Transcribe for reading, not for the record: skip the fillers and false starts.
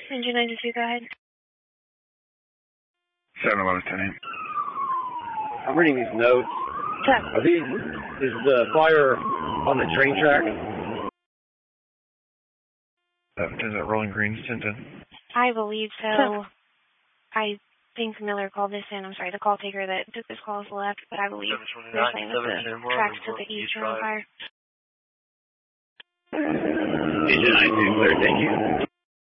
Engine 92, go ahead. 7-11, 10. I'm reading these notes. Is the fire on the train track? Is it Rolling Greens, Tintin? I believe so. I think Miller called this in. I'm sorry, the call taker that took this call is left, but I believe they're saying that the tracks to the east are on fire. Engine 92, clear, thank you.